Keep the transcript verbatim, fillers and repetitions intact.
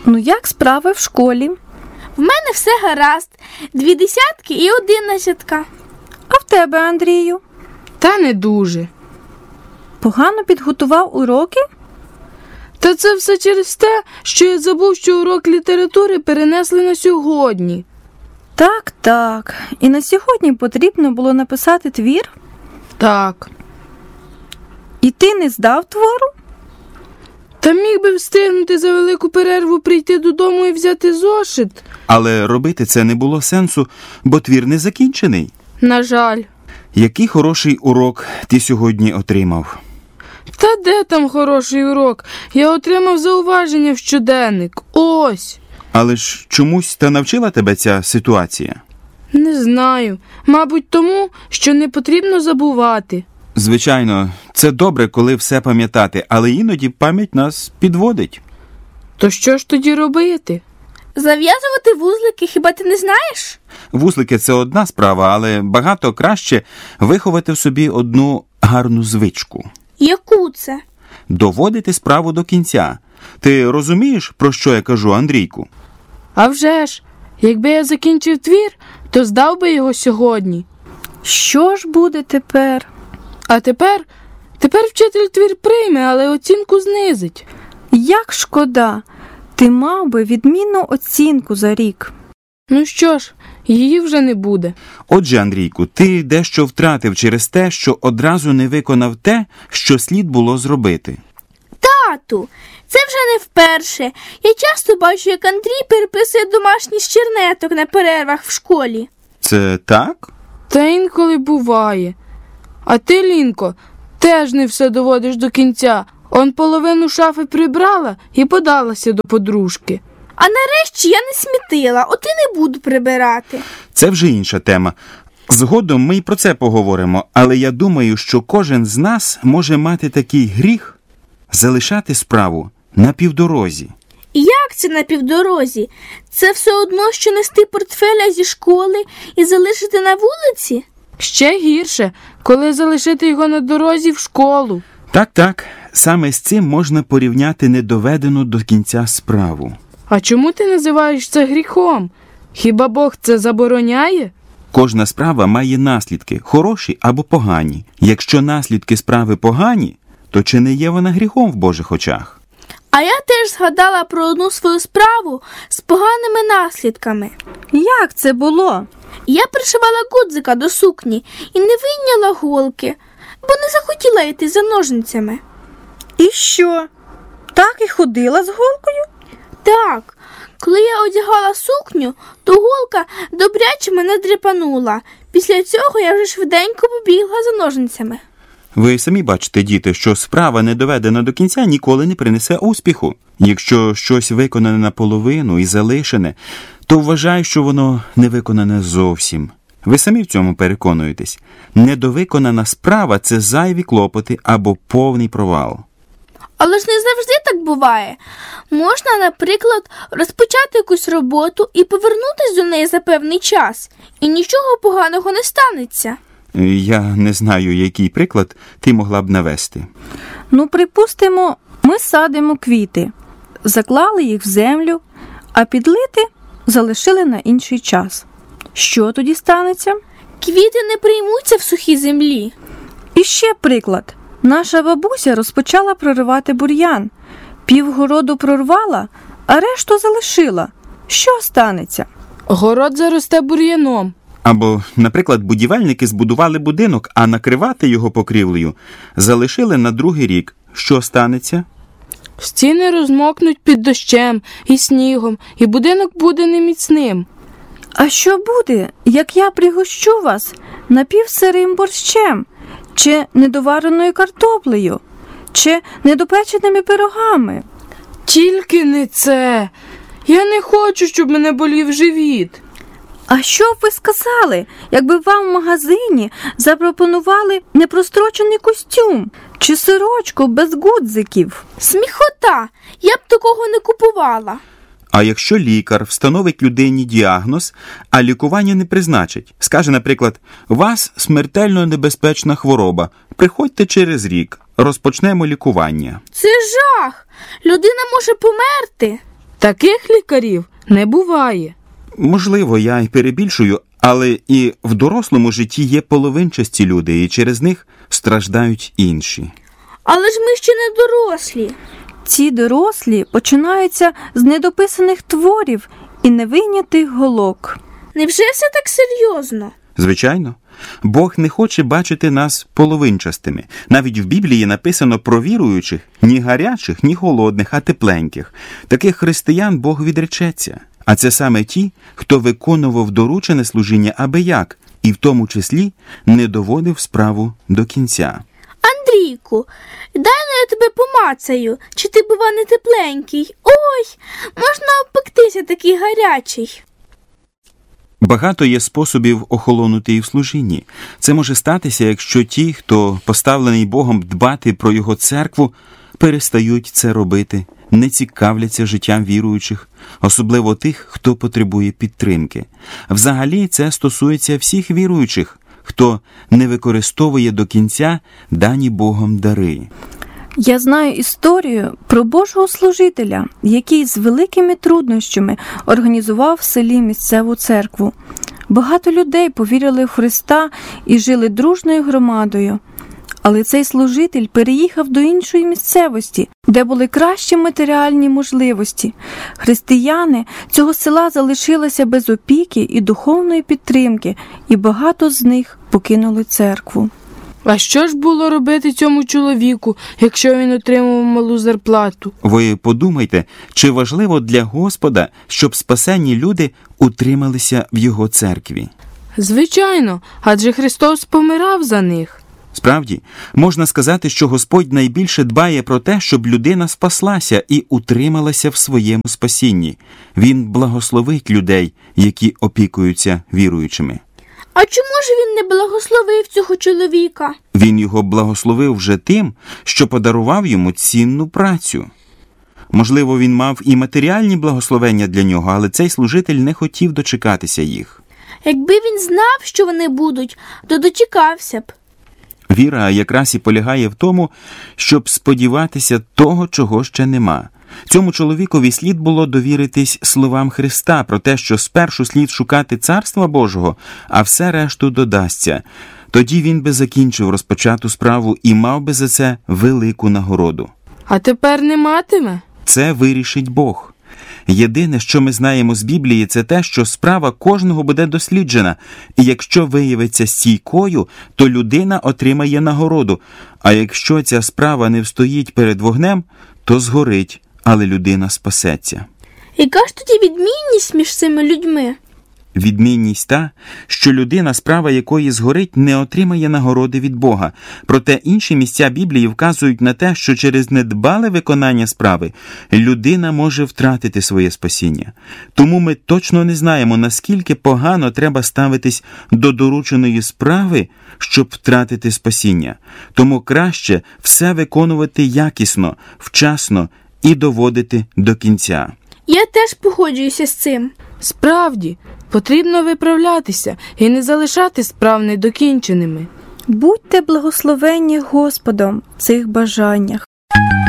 Ну як справи в школі? В мене все гаразд. Дві десятки і одинадцятка. А в тебе, Андрію? Та не дуже. Погано підготував уроки? Та це все через те, що я забув, що урок літератури перенесли на сьогодні. Так, так. І на сьогодні потрібно було написати твір? Так. І ти не здав твору? Та міг би встигнути за велику перерву прийти додому і взяти зошит. Але робити це не було сенсу, бо твір не закінчений. На жаль. Який хороший урок ти сьогодні отримав? Та де там хороший урок? Я отримав зауваження в щоденник. Ось. Але ж чомусь та навчила тебе ця ситуація? Не знаю. Мабуть, тому, що не потрібно забувати. Звичайно, це добре, коли все пам'ятати, але іноді пам'ять нас підводить. То що ж тоді робити? Зав'язувати вузлики, хіба ти не знаєш? Вузлики – це одна справа, але багато краще виховати в собі одну гарну звичку. Яку це? Доводити справу до кінця. Ти розумієш, про що я кажу, Андрійку? А вже ж, якби я закінчив твір, то здав би його сьогодні. Що ж буде тепер? А тепер, тепер вчитель твір прийме, але оцінку знизить. Як шкода. Ти мав би відмінну оцінку за рік. Ну що ж, її вже не буде. Отже, Андрійку, ти дещо втратив через те, що одразу не виконав те, що слід було зробити. Тату, це вже не вперше. Я часто бачу, як Андрій переписує домашні з чернеток на перервах в школі. Це так? Та інколи буває. А ти, Лінко, теж не все доводиш до кінця. Он половину шафи прибрала і подалася до подружки. А нарешті я не смітила, от і не буду прибирати. Це вже інша тема. Згодом ми й про це поговоримо, але я думаю, що кожен з нас може мати такий гріх – залишати справу на півдорозі. Як це на півдорозі? Це все одно, що нести портфеля зі школи і залишити на вулиці? Ще гірше, коли залишити його на дорозі в школу. Так-так, саме з цим можна порівняти недоведену до кінця справу. А чому ти називаєш це гріхом? Хіба Бог це забороняє? Кожна справа має наслідки, хороші або погані. Якщо наслідки справи погані, то чи не є вона гріхом в Божих очах? А я теж згадала про одну свою справу з поганими наслідками. Як це було? Я пришивала гудзика до сукні і не вийняла голки, бо не захотіла йти за ножницями. І що? Так і ходила з голкою? Так. Коли я одягала сукню, то голка добряче мене дряпанула. Після цього я вже швиденько побігла за ножницями. Ви самі бачите, діти, що справа, не доведена до кінця, ніколи не принесе успіху. Якщо щось виконане наполовину і залишене, то вважаю, що воно не виконане зовсім. Ви самі в цьому переконуєтесь. Недовиконана справа – це зайві клопоти або повний провал. Але ж не завжди так буває. Можна, наприклад, розпочати якусь роботу і повернутися до неї за певний час, і нічого поганого не станеться. Я не знаю, який приклад ти могла б навести. Ну, припустимо, ми садимо квіти, заклали їх в землю, а підлити залишили на інший час. Що тоді станеться? Квіти не приймуться в сухій землі. І ще приклад. Наша бабуся розпочала проривати бур'ян. Півгороду прорвала, а решту залишила. Що станеться? Город заросте бур'яном. Або, наприклад, будівельники збудували будинок, а накривати його покрівлею залишили на другий рік. Що станеться? Стіни розмокнуть під дощем і снігом, і будинок буде неміцним. А що буде, як я пригощу вас напівсирим борщем, чи недовареною картоплею, чи недопеченими пирогами? Тільки не це. Я не хочу, щоб мене болів живіт. А що б ви сказали, якби вам в магазині запропонували непрострочений костюм чи сорочку без гудзиків? Сміхота! Я б такого не купувала. А якщо лікар встановить людині діагноз, а лікування не призначить? Скаже, наприклад, у вас смертельно небезпечна хвороба, приходьте через рік, розпочнемо лікування. Це жах! Людина може померти. Таких лікарів не буває. Можливо, я й перебільшую, але і в дорослому житті є половинчасті люди, і через них страждають інші. Але ж ми ще не дорослі. Ці дорослі починаються з недописаних творів і невийнятих голок. Невже все так серйозно? Звичайно, Бог не хоче бачити нас половинчастими. Навіть в Біблії написано про віруючих ні гарячих, ні холодних, а тепленьких. Таких християн Бог відречеться. А це саме ті, хто виконував доручене служіння аби як, і в тому числі не доводив справу до кінця. Андрійку, дай ну я тебе помацаю, чи ти, бува, не тепленький? Ой, можна обпектися такий гарячий. Багато є способів охолонути і в служінні. Це може статися, якщо ті, хто поставлений Богом дбати про його церкву, перестають це робити, не цікавляться життям віруючих, особливо тих, хто потребує підтримки. Взагалі це стосується всіх віруючих, хто не використовує до кінця дані Богом дари. Я знаю історію про Божого служителя, який з великими труднощами організував в селі місцеву церкву. Багато людей повірили в Христа і жили дружною громадою. Але цей служитель переїхав до іншої місцевості, де були кращі матеріальні можливості. Християни цього села залишилися без опіки і духовної підтримки, і багато з них покинули церкву. А що ж було робити цьому чоловіку, якщо він отримав малу зарплату? Ви подумайте, чи важливо для Господа, щоб спасені люди утрималися в його церкві? Звичайно, адже Христос помирав за них. Справді, можна сказати, що Господь найбільше дбає про те, щоб людина спаслася і утрималася в своєму спасінні. Він благословить людей, які опікуються віруючими. А чому ж він не благословив цього чоловіка? Він його благословив вже тим, що подарував йому цінну працю. Можливо, він мав і матеріальні благословення для нього, але цей служитель не хотів дочекатися їх. Якби він знав, що вони будуть, то дочекався б. Віра якраз і полягає в тому, щоб сподіватися того, чого ще нема. Цьому чоловікові слід було довіритись словам Христа про те, що спершу слід шукати Царства Божого, а все решту додасться. Тоді він би закінчив розпочату справу і мав би за це велику нагороду. А тепер не матиме? Це вирішить Бог. Єдине, що ми знаємо з Біблії, це те, що справа кожного буде досліджена, і якщо виявиться стійкою, то людина отримає нагороду, а якщо ця справа не встоїть перед вогнем, то згорить, але людина спасеться. Яка ж тоді відмінність між цими людьми? Відмінність та, що людина, справа якої згорить, не отримає нагороди від Бога. Проте інші місця Біблії вказують на те, що через недбале виконання справи людина може втратити своє спасіння. Тому ми точно не знаємо, наскільки погано треба ставитись до дорученої справи, щоб втратити спасіння. Тому краще все виконувати якісно, вчасно і доводити до кінця. Я теж погоджуюся з цим. Справді, потрібно виправлятися і не залишати справ недокінченими. Будьте благословенні Господом в цих бажаннях.